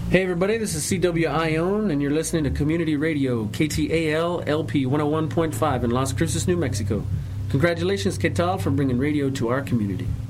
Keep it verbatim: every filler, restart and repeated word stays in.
Hey everybody, this is C W Ione, and you're listening to Community Radio, K T A L L P one oh one point five in Las Cruces, New Mexico. Congratulations, Ketal, for bringing radio to our community.